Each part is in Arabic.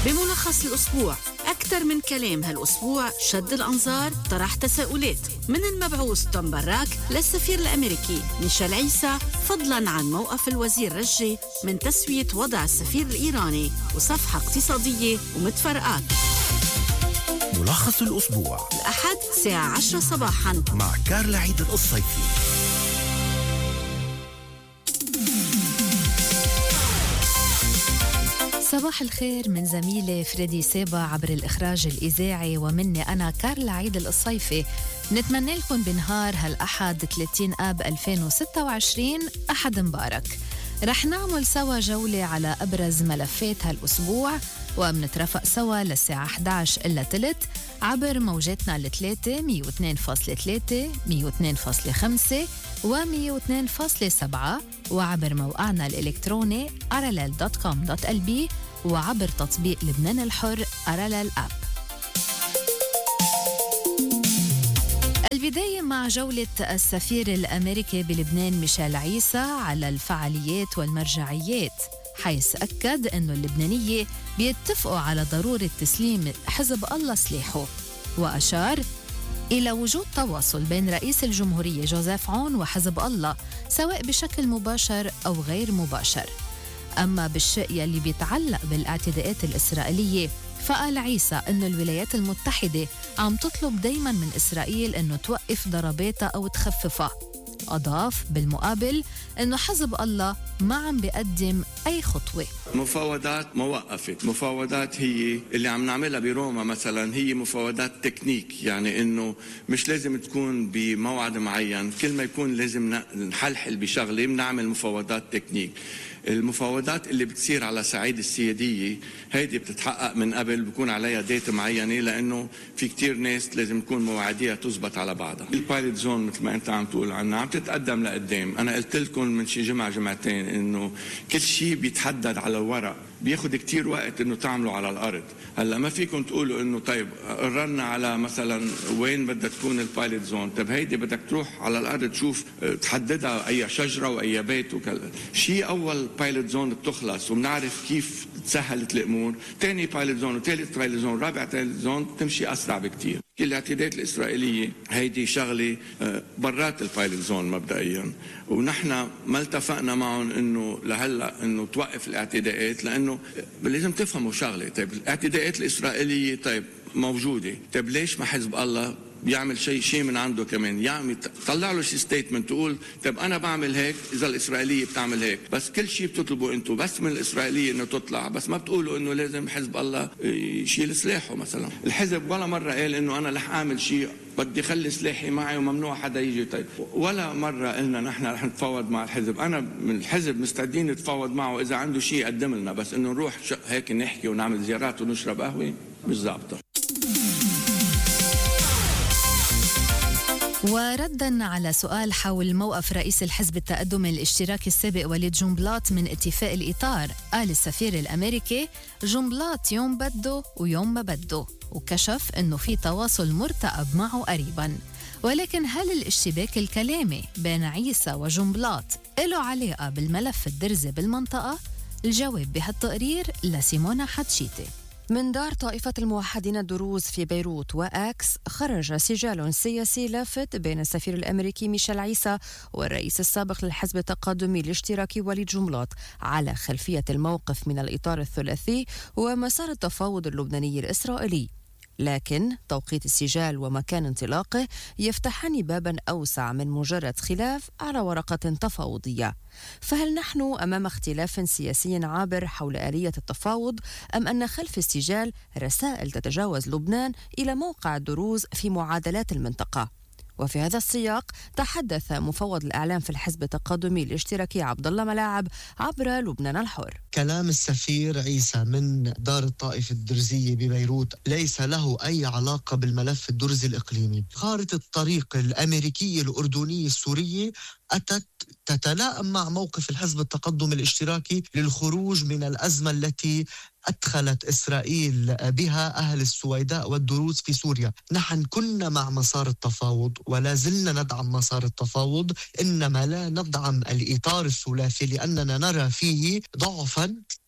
بملخص الأسبوع، أكثر من كلام هالأسبوع شد الأنظار، طرح تساؤلات، من المبعوث توم براك للسفير الأمريكي ميشيل عيسى، فضلاً عن موقف الوزير رجي من تسوية وضع السفير الإيراني وصفحة اقتصادية ومتفرقات. ملخص الأسبوع الأحد الساعة 10 صباحاً مع كارلا عيد الصيفي. صباح الخير من زميلي فريدي سيبا عبر الإخراج الإذاعي، ومني أنا كارلا عيد الصيفي. نتمنى لكم بنهار هالأحد 30 آب 2026 أحد مبارك. رح نعمل سوا جولة على أبرز ملفات هالأسبوع، ومنترفق سوا للساعة 11 إلا تلت عبر موجاتنا الثلاثة 102.3 102.5 و102.7، وعبر موقعنا الإلكتروني rll.com.lb، وعبر تطبيق لبنان الحر RLL App. البداية مع جولة السفير الأمريكي بلبنان ميشيل عيسى على الفعاليات والمرجعيات، حيث أكد أنه اللبنانية بيتفقوا على ضرورة تسليم حزب الله سلاحه، وأشار إلى وجود تواصل بين رئيس الجمهورية جوزيف عون وحزب الله سواء بشكل مباشر أو غير مباشر. أما بالشيء يلي بيتعلق بالاعتداءات الإسرائيلية، فقال عيسى أنه الولايات المتحدة عم تطلب دايما من إسرائيل أنه توقف ضرباتها أو تخففها. أضاف بالمقابل أنه حزب الله ما عم بيقدم أي خطوة. مفاوضات ما وقفت، مفاوضات هي اللي عم نعملها بروما مثلا، هي مفاوضات تكنيك، يعني أنه مش لازم تكون بموعد معين، كل ما يكون لازم نحلحل بشغلة بنعمل مفاوضات تكنيك. المفاوضات اللي بتصير على صعيد السيادية هيدي بتتحقق من قبل، بكون عليها ديت معينة، لأنه في كتير ناس لازم تكون مواعيدها تزبط على بعضها. البايلوت زون مثل ما أنت عم تقول عنها عم تتقدم لقدام. أنا قلت لكم من شي جمعتين إنه كل شيء بيتحدد على الورق، بياخد كتير وقت إنه تعملوا على الأرض. هلا ما فيكم تقولوا إنه طيب قررنا على مثلا وين بدها تكون البايلوت زون، طيب هيدي بدك تروح على الأرض تشوف تحددها أي شجرة وأي بيت وكذا. شيء أول بايلوت زون بتخلص وبنعرف كيف تسهلت الأمور، تاني بايلوت زون وثالث بايلوت زون رابع بايلوت زون تمشي أسرع بكتير. كل الاعتداءات الإسرائيلية هيدي شغلة برات البايلوت زون مبدئيا، ونحن ما التفقنا معهم إنه لهلا إنه توقف الاعتداءات، لأنه لازم تفهموا شغلة. طيب الاعتداءات الإسرائيلية طيب موجودة، طيب ليش ما حزب الله بيعمل شيء من عنده كمان، يعني طلع له شيء ستيتمنت تقول طيب انا بعمل هيك اذا الاسرائيليه بتعمل هيك، بس كل شيء بتطلبوا انتم بس من الاسرائيليه انه تطلع، بس ما بتقولوا انه لازم حزب الله يشيل سلاحه مثلا. الحزب ولا مره قال انه انا رح اعمل شيء بدي خلي سلاحي معي وممنوع حدا يجي. طيب ولا مره قلنا نحن رح نتفاوض مع الحزب. انا من الحزب مستعدين نتفاوض معه اذا عنده شيء يقدم لنا، بس انه نروح هيك نحكي ونعمل زيارات ونشرب قهوه مش ظابطه. ورداً على سؤال حول موقف رئيس الحزب التقدم الاشتراكي السابق وليد جنبلاط من اتفاق الإطار، قال السفير الأمريكي جنبلاط يوم بده ويوم ما بده، وكشف أنه في تواصل مرتقب معه قريباً. ولكن هل الاشتباك الكلامي بين عيسى وجنبلاط له علاقة بالملف الدرزي بالمنطقة؟ الجواب بهالتقرير لسيمونا حتشيتي. من دار طائفة الموحدين الدروز في بيروت وأكس خرج سجال سياسي لافت بين السفير الأمريكي ميشيل عيسى والرئيس السابق للحزب التقدمي الاشتراكي وليد جنبلاط على خلفية الموقف من الإطار الثلاثي ومسار التفاوض اللبناني الإسرائيلي. لكن توقيت السجال ومكان انطلاقه يفتحان بابا أوسع من مجرد خلاف على ورقة تفاوضية. فهل نحن أمام اختلاف سياسي عابر حول آلية التفاوض، أم أن خلف السجال رسائل تتجاوز لبنان إلى موقع الدروز في معادلات المنطقة؟ وفي هذا السياق تحدث مفوض الإعلام في الحزب التقدمي الاشتراكي عبد الله ملاعب عبر لبنان الحر. كلام السفير عيسى من دار الطائفة الدرزية ببيروت ليس له أي علاقة بالملف الدرزي الإقليمي. خارطة الطريق الأمريكية الأردنية السورية أتت تتلائم مع موقف الحزب التقدمي الاشتراكي للخروج من الأزمة التي أدخلت إسرائيل بها أهل السويداء والدروز في سوريا. نحن كنا مع مسار التفاوض ولا زلنا ندعم مسار التفاوض، إنما لا ندعم الإطار الثلاثي لأننا نرى فيه ضعفا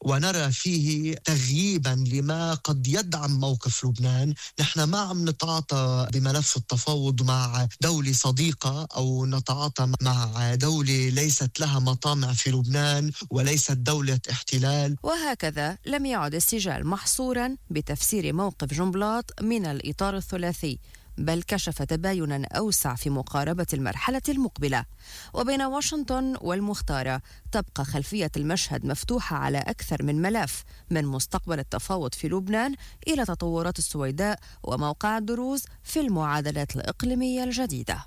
ونرى فيه تغييبا لما قد يدعم موقف لبنان. نحن ما عم نتعاطى بملف التفاوض مع دولة صديقة أو نتعاطى مع دولة ليست لها مطامع في لبنان وليست دولة احتلال. وهكذا لم يعد السجال محصورا بتفسير موقف جنبلاط من الإطار الثلاثي، بل كشف تباينا أوسع في مقاربة المرحلة المقبلة. وبين واشنطن والمختارة تبقى خلفية المشهد مفتوحة على أكثر من ملف، من مستقبل التفاوض في لبنان إلى تطورات السويداء وموقع الدروز في المعادلات الإقليمية الجديدة.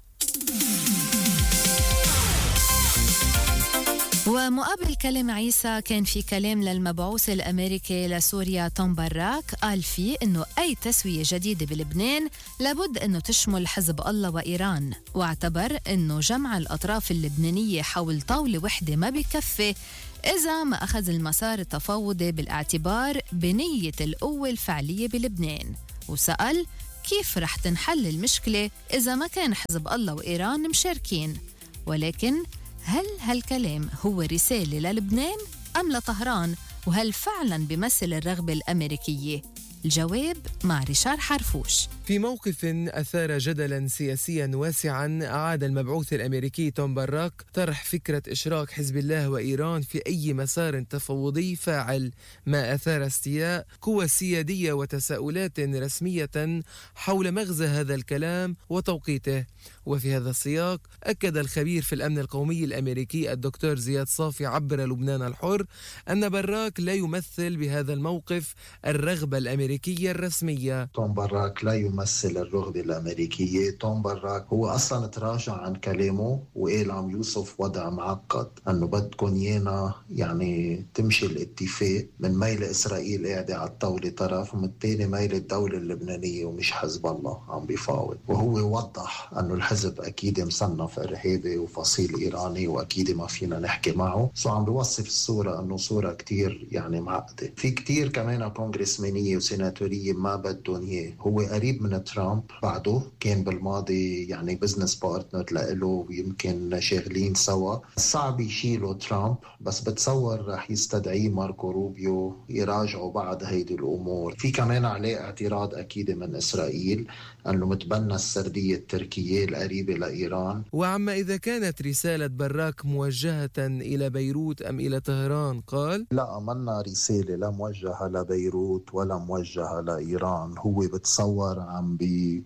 ومقابل كلام عيسى كان في كلام للمبعوث الأمريكي لسوريا توم براك، قال فيه أنه أي تسوية جديدة بلبنان لابد أنه تشمل حزب الله وإيران، واعتبر أنه جمع الأطراف اللبنانية حول طاولة وحدة ما بيكفي إذا ما أخذ المسار التفاوضي بالاعتبار بنية القوة الفعلية بلبنان، وسأل كيف رح تنحل المشكلة إذا ما كان حزب الله وإيران مشاركين. ولكن هل هالكلام هو رسالة للبنان أم لطهران؟ وهل فعلاً بيمثل الرغبة الأمريكية؟ الجواب مع ريشار حرفوش. في موقف أثار جدلاً سياسياً واسعاً، أعاد المبعوث الأمريكي توم براك طرح فكرة إشراك حزب الله وإيران في أي مسار تفاوضي فاعل، ما أثار استياء قوى سيادية وتساؤلات رسمية حول مغزى هذا الكلام وتوقيته. وفي هذا السياق أكد الخبير في الأمن القومي الأمريكي الدكتور زياد صافي عبر لبنان الحر أن براك لا يمثل بهذا الموقف الرغبة الأمريكية الرسمية. توم براك لا يمثل الرغبة الأمريكية. توم براك هو أصلا تراجع عن كلامه وقال عم يوصف وضع معقد، أنه بدكن يانا يعني تمشي الاتفاق من ميل إسرائيل قاعدة على الطاولة طرف، ومن الثاني ميل الدولة اللبنانية ومش حزب الله عم بيفاوض. وهو وضح أنه الحزب أكيد مصنف إرهابي وفصيل إيراني وأكيد ما فينا نحكي معه. عم بيوصف الصورة أنه صورة كتير يعني معقدة. في كتير كمان كونغرسمانية وسيناتورية ما بدهم إياه. هو قريب من ترامب، بعده كان بالماضي يعني بزنس بارتنر لإله ويمكن شاغلين سوا. صعب يشيلوا ترامب، بس بتصور رح يستدعي ماركو روبيو يراجعوا بعض هيدي الأمور. في كمان عليه اعتراض أكيد من إسرائيل أنه متبنى السردية التركية القريبة لإيران. وعما إذا كانت رسالة براك موجهة إلى بيروت أم إلى طهران، قال لا، منا رسالة لا موجهة لبيروت ولا موجهة لإيران. هو بتصور عم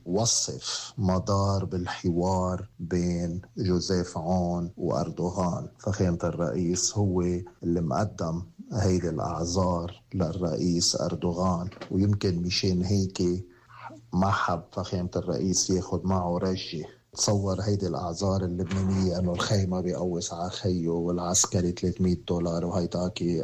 بيوصف مدار بالحوار بين جوزيف عون وأردوغان. فخامة الرئيس هو اللي مقدم هيدي الأعذار للرئيس أردوغان، ويمكن مشان هيك ما حب فخامة الرئيس ياخد معه رجة. تصور هيدي الأعذار اللبنانية أنه الخيمة بيقوس على خيه والعسكري $300 وهيتاكي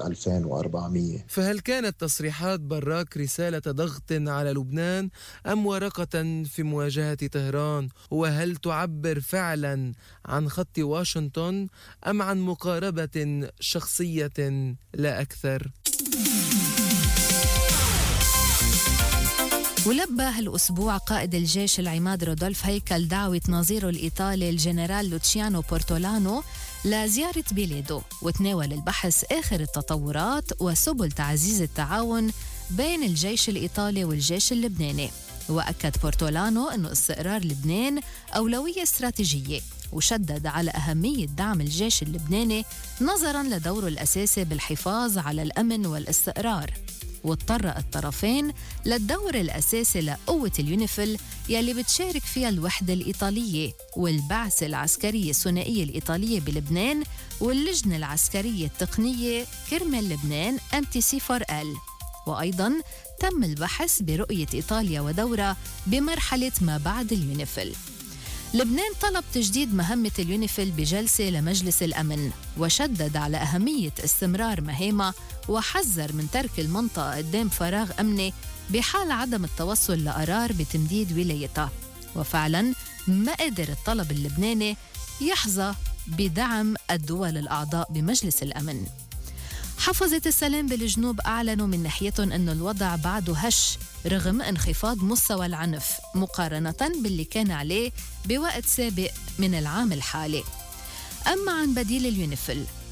2400. فهل كانت تصريحات براك رسالة ضغط على لبنان أم ورقة في مواجهة طهران؟ وهل تعبر فعلا عن خط واشنطن أم عن مقاربة شخصية لا أكثر؟ ولبى هالأسبوع قائد الجيش العماد رودولف هيكل دعوة نظيره الإيطالي الجنرال لوتشيانو بورتولانو لزيارة بلاده، وتناول البحث آخر التطورات وسبل تعزيز التعاون بين الجيش الإيطالي والجيش اللبناني. وأكد بورتولانو أنه استقرار لبنان أولوية استراتيجية، وشدد على أهمية دعم الجيش اللبناني نظراً لدوره الأساسي بالحفاظ على الأمن والاستقرار. واضطر الطرفين للدور الأساسي لقوة اليونيفيل يلي بتشارك فيها الوحدة الإيطالية والبعثة العسكرية الثنائية الإيطالية بلبنان واللجنة العسكرية التقنية كرمال لبنان MTC4L. وأيضاً تم البحث برؤية إيطاليا ودورها بمرحلة ما بعد اليونيفيل. لبنان طلب تجديد مهمة اليونيفيل بجلسة لمجلس الأمن، وشدد على أهمية استمرار مهامها، وحذر من ترك المنطقة قدام فراغ أمني بحال عدم التوصل لقرار بتمديد ولايتها. وفعلاً ما قدر الطلب اللبناني يحظى بدعم الدول الأعضاء بمجلس الأمن. حفظة السلام بالجنوب أعلنوا من ناحيتهم أن الوضع بعده هش رغم انخفاض مستوى العنف مقارنة باللي كان عليه بوقت سابق من العام الحالي. أما عن بديل اليونيفيل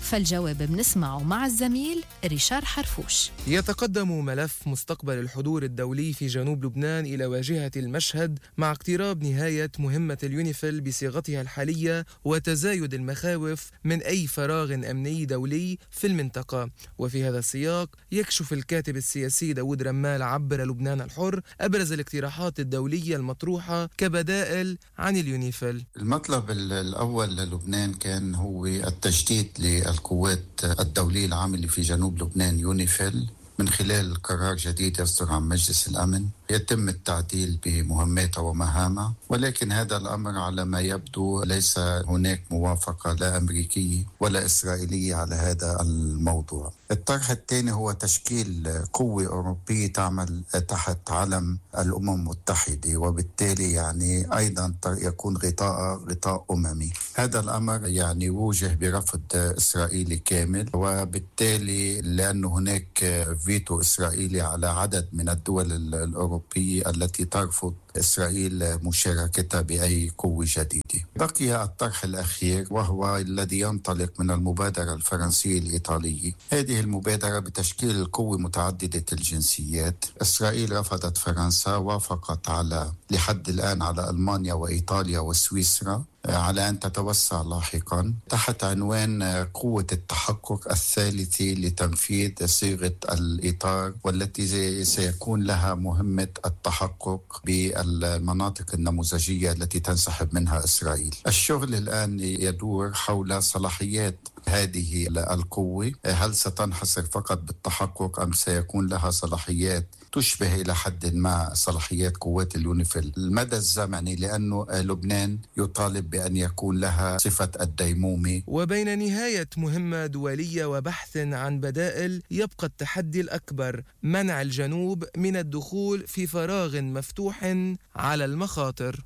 فالجواب بنسمعه مع الزميل ريشار حرفوش. يتقدم ملف مستقبل الحضور الدولي في جنوب لبنان إلى واجهة المشهد مع اقتراب نهاية مهمة اليونيفيل بصيغتها الحالية وتزايد المخاوف من أي فراغ أمني دولي في المنطقة. وفي هذا السياق يكشف الكاتب السياسي داود رمال عبر لبنان الحر أبرز الاقتراحات الدولية المطروحة كبدائل عن اليونيفيل. المطلب الأول للبنان كان هو التجديد للقوات الدولية العاملة في جنوب لبنان يونيفيل من خلال قرار جديد يصدر عن مجلس الأمن يتم التعديل بمهماتها ومهامها، ولكن هذا الأمر على ما يبدو ليس هناك موافقة لا أمريكية ولا إسرائيلية على هذا الموضوع. الطرح الثاني هو تشكيل قوة أوروبية تعمل تحت علم الأمم المتحدة، وبالتالي يعني أيضا يكون غطاء أممي. هذا الأمر يعني وجه برفض إسرائيلي كامل، وبالتالي لأنه هناك فيتو إسرائيلي على عدد من الدول الأوروبية التي ترفض إسرائيل مشاركتها بأي قوة جديدة. بقي الطرح الأخير وهو الذي ينطلق من المبادرة الفرنسية الإيطالية. هذه المبادرة بتشكيل قوة متعددة الجنسيات. إسرائيل رفضت، فرنسا وافقت لحد الآن على ألمانيا وإيطاليا وسويسرا على أن تتوسع لاحقا تحت عنوان قوة التحقق الثالثة لتنفيذ صيغة الإطار، والتي سيكون لها مهمة التحقق بالمناطق النموذجية التي تنسحب منها إسرائيل. الشغل الآن يدور حول صلاحيات هذه القوة، هل ستنحصر فقط بالتحقق أم سيكون لها صلاحيات تشبه إلى حد ما صلاحيات قوات اليونيفيل المدى الزمني، لأنه لبنان يطالب بأن يكون لها صفة الديمومة. وبين نهاية مهمة دولية وبحث عن بدائل يبقى التحدي الأكبر منع الجنوب من الدخول في فراغ مفتوح على المخاطر.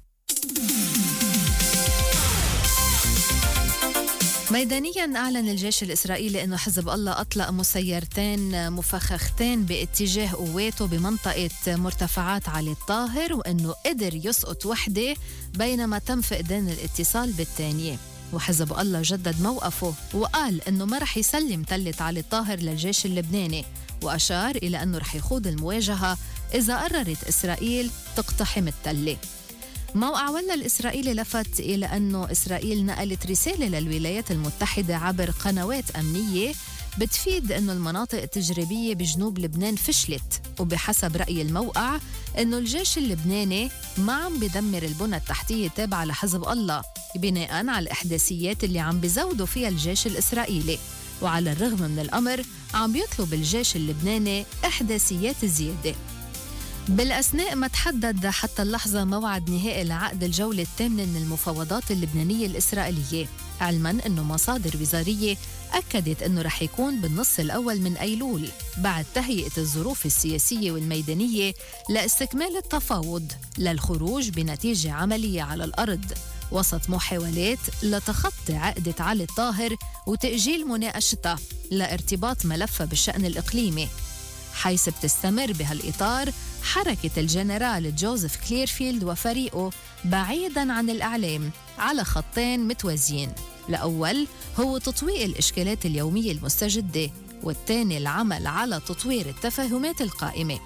ميدانياً أعلن الجيش الإسرائيلي أنه حزب الله أطلق مسيرتين مفخختين باتجاه قواته بمنطقة مرتفعات علي الطاهر، وأنه قدر يسقط وحدة بينما تم فقدان الاتصال بالثانية. وحزب الله جدد موقفه وقال أنه ما رح يسلم تلة علي الطاهر للجيش اللبناني، وأشار إلى أنه رح يخوض المواجهة إذا قررت إسرائيل تقتحم التلة. موقع ولا الإسرائيلي لفت إلى أنه إسرائيل نقلت رسالة للولايات المتحدة عبر قنوات أمنية بتفيد أنه المناطق التجريبية بجنوب لبنان فشلت، وبحسب رأي الموقع أنه الجيش اللبناني ما عم بدمر البنى التحتية التابعة لحزب الله بناء على الإحداثيات اللي عم بزودوا فيها الجيش الإسرائيلي. وعلى الرغم من الأمر عم بيطلب الجيش اللبناني إحداثيات زيادة. بالأثناء ما تحدد حتى اللحظة موعد نهائي لعقد الجولة الثامنة من المفاوضات اللبنانية الإسرائيلية، علماً أنه مصادر وزارية أكدت أنه رح يكون بالنص الأول من أيلول بعد تهيئة الظروف السياسية والميدانية لاستكمال التفاوض للخروج بنتيجة عملية على الأرض، وسط محاولات لتخطي عقدة علي الطاهر وتأجيل مناقشتها لارتباط ملفها بالشأن الإقليمي، حيث بتستمر بهالإطار حركة الجنرال جوزيف كليرفيلد وفريقه بعيداً عن الإعلام على خطين متوازيين. الأول هو تطويق الإشكالات اليومية المستجدة، والثاني العمل على تطوير التفاهمات القائمة.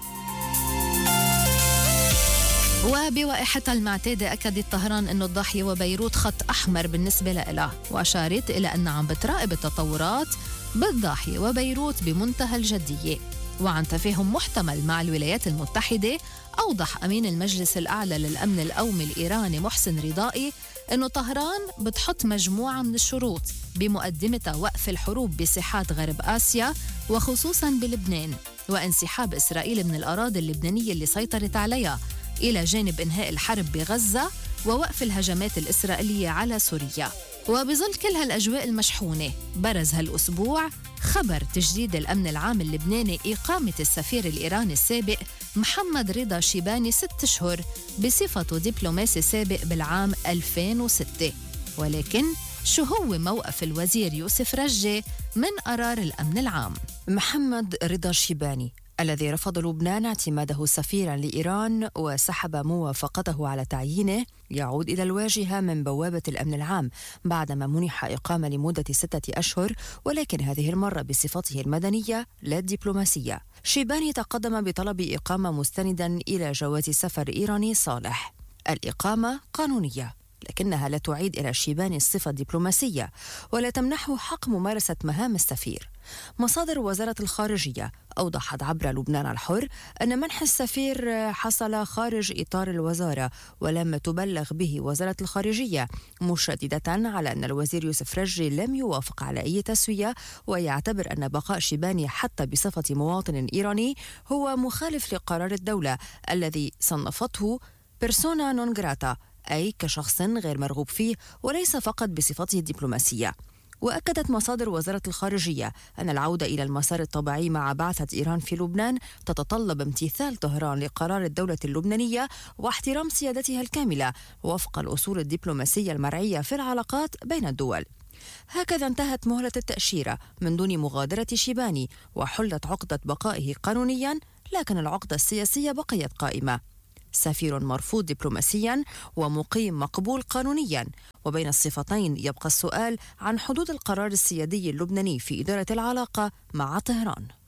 وبوائحتها المعتادة أكدت طهران أنه الضاحية وبيروت خط أحمر بالنسبة لها، وأشارت إلى أن عم بتراقب التطورات بالضاحية وبيروت بمنتهى الجدية. وعن تفاهم محتمل مع الولايات المتحدة، أوضح أمين المجلس الأعلى للأمن القومي الإيراني محسن رضائي أنه طهران بتحط مجموعة من الشروط بمقدمتها وقف الحروب بساحات غرب آسيا وخصوصاً بلبنان، وانسحاب إسرائيل من الأراضي اللبنانية اللي سيطرت عليها، إلى جانب إنهاء الحرب بغزة ووقف الهجمات الإسرائيلية على سوريا. وبظل كل هالأجواء المشحونة، برز هالأسبوع خبر تجديد الأمن العام اللبناني إقامة السفير الإيراني السابق محمد رضا شيباني 6 أشهر بصفته دبلوماسي سابق بالعام 2006. ولكن شو هو موقف الوزير يوسف رجة من قرار الأمن العام؟ محمد رضا شيباني الذي رفض لبنان اعتماده سفيرا لإيران وسحب موافقته على تعيينه يعود إلى الواجهة من بوابة الأمن العام بعدما منح إقامة لمدة 6 أشهر، ولكن هذه المرة بصفته المدنية لا الدبلوماسية. شيباني تقدم بطلب إقامة مستندا إلى جواز سفر إيراني صالح. الإقامة قانونية، لكنها لا تعيد إلى شيباني الصفة الدبلوماسية ولا تمنحه حق ممارسة مهام السفير. مصادر وزارة الخارجية أوضحت عبر لبنان الحر أن منح السفير حصل خارج إطار الوزارة ولم تبلغ به وزارة الخارجية، مشددة على أن الوزير يوسف رجي لم يوافق على أي تسوية، ويعتبر أن بقاء شيباني حتى بصفة مواطن إيراني هو مخالف لقرار الدولة الذي صنفته بيرسونا نون جراتا، أي كشخص غير مرغوب فيه وليس فقط بصفته الدبلوماسية. وأكدت مصادر وزارة الخارجية أن العودة إلى المسار الطبيعي مع بعثة إيران في لبنان تتطلب امتثال طهران لقرار الدولة اللبنانية واحترام سيادتها الكاملة وفق الأصول الدبلوماسية المرعية في العلاقات بين الدول. هكذا انتهت مهلة التأشيرة من دون مغادرة شيباني وحلت عقدة بقائه قانونيا، لكن العقدة السياسية بقيت قائمة. سفير مرفوض دبلوماسيا ومقيم مقبول قانونيا، وبين الصفتين يبقى السؤال عن حدود القرار السيادي اللبناني في إدارة العلاقة مع طهران.